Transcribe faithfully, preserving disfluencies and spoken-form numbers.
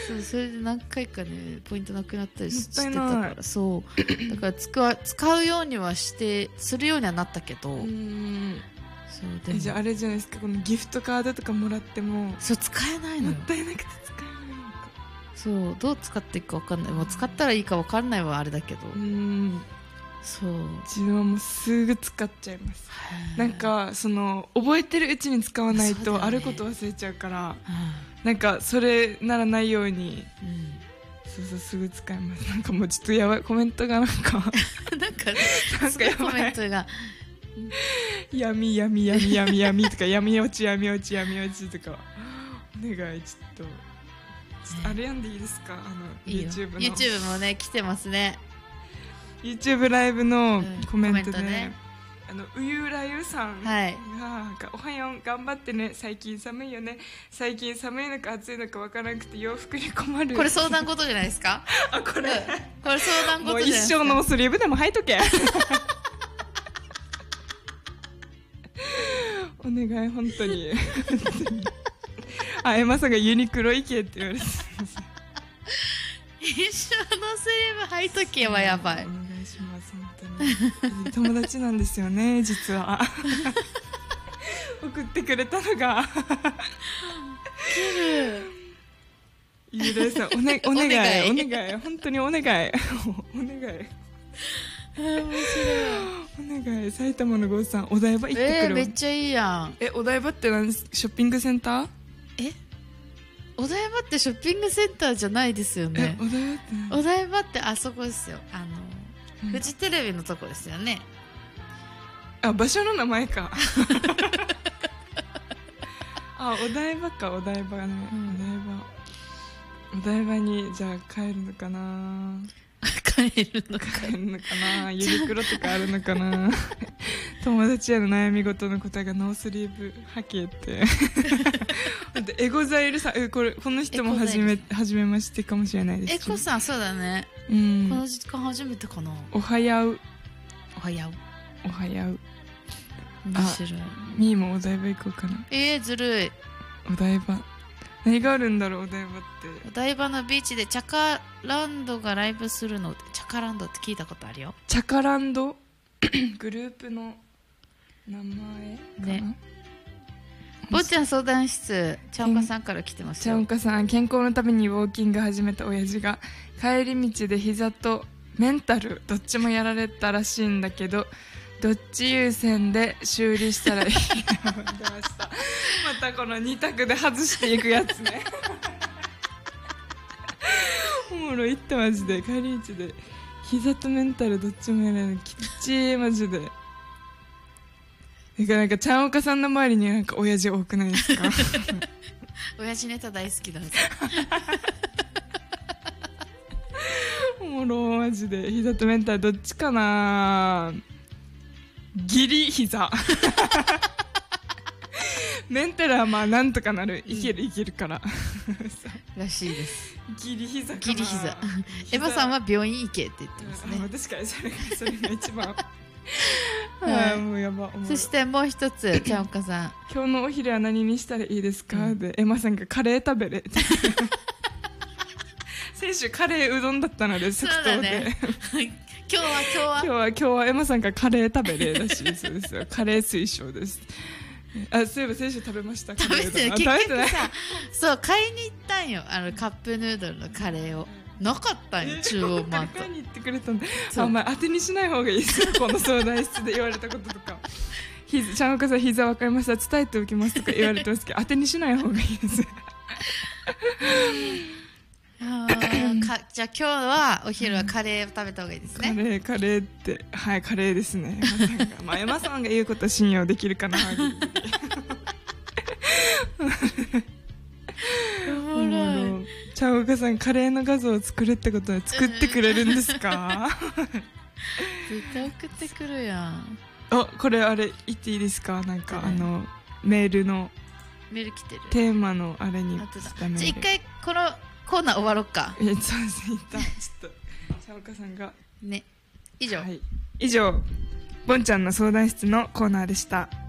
そうそれで何回かねポイントなくなったりしてたからそうだから使う使うようにはしてするようにはなったけど、うんそうでもじゃああれじゃないですか、このギフトカードとかもらってもそう使えないのよ。 もったいなくて使えないのか。 そうどう使っていくか分かんない。もう使ったらいいか分かんないはあれだけど、うんそう自分はもうすぐ使っちゃいます。なんかその覚えてるうちに使わないと、ね、あること忘れちゃうから、うん、なんかそれならないように、うん、そうそうすぐ使います。なんかもうちょっとやばいコメントがなんかなんかなんかやばいコメントが闇闇闇闇闇とか闇落ち闇落ち闇落ちとかお願いちょっと、ね、あれやんでいいですか、あのいい YouTube の YouTube もね来てますね。 YouTube ライブのコメントで、うんね、あのうゆらゆさんが、はい、おはよう頑張ってね、最近寒いよね、最近寒いのか暑いのか分からなくて洋服に困る。 これ相談事じゃないですかあこれ、うん、 これ相談事じゃないですか。 もう一生ノースリーブでも履いとけお願い本当にあエマさんがユニクロ行けって言われて一生のスリーブ履いとけはやばい。 お願いします本当に友達なんですよね実は送ってくれたのがゆうれいさんお、ね、お願いお願い本当にお願いお願い面白いお願い。埼玉のゴーさんお台場行ってくる、 えー、めっちゃいいやん。 えお台場って何ですショッピングセンター？ えお台場ってショッピングセンターじゃないですよね。 えお台場ってお台場ってあそこですよ、あの、うん、フジテレビのとこですよね。 あ場所の名前かあお台場かお台場ね、うん、お台場お台場にじゃあ帰るのかな帰るのか帰るのかなユニクロとかあるのかな友達への悩み事の答えがノースリーブはけってエゴザイルさんこれこの人も初め初めましてかもしれないです。 エコさんそうだね、うん、この時間初めてかな。 おはやうおはやうおはやう面白い。 みーもお台場行こうかな。 えー、ずるい。 お台場何があるんだろうお台場って。 お台場のビーチでチャカランドがライブするの。チャカランドって聞いたことあるよ。 チャカランドグループの名前かな、ね、 ぼっちゃん相談室ちゃんかさんから来てますよ。 ちゃんかさん健康のためにウォーキング始めた親父が帰り道で膝とメンタルどっちもやられたらしいんだけどどっち優先で修理したらいい出ましたまたこのに択で外していくやつねおもろいってマジで帰り道で膝とメンタルどっちもやられるきっちいマジで。なんかちゃんおかさんの周りになんか親父多くないですか親父ネタ大好きだおもろマジで膝とメンタルどっちかな。ギリ膝メンタルはまあなんとかなる、いけるいけるかららしいです。 ギリ膝かな。 ギリ膝エヴァさんは病院行けって言ってますね。 確かにそれがそれが一番はい、もうやば。 そしてもう一つちゃんおかさん今日のお昼は何にしたらいいですか、うん、でエマさんがカレー食べれって先週カレーうどんだったので即答で、ね、 今日は今日は今日は今日はエマさんがカレー食べれらしいそうですよカレー推奨です。あそういえば先週食べました。 食べてる結局さそう買いに行ったんよ、あのカップヌードルのカレーを。なかったんよ、中央マート。 買いに行ってくれたんで、あお前当てにしない方がいいですよこの相談室で言われたこととかちゃんおかさん膝分かりました伝えておきますとか言われてますけど当てにしない方がいいですあかじゃあ今日はお昼はカレーを食べた方がいいですね。 カレーカレーってはいカレーですね。まあ山さんが言うことは信用できるかなおもろい。ちゃんおかさんカレーの画像を作れってことは作ってくれるんですか絶対送ってくるやん。 あこれあれ言っていいですか、なんかあのメールのメール来てるテーマのあれにしたメール。 じゃあ一回このコーナー終わろうか。 えそうですね一旦ちょっとちゃんおかさんがね以上、 はい、以上ボンちゃんの相談室のコーナーでした。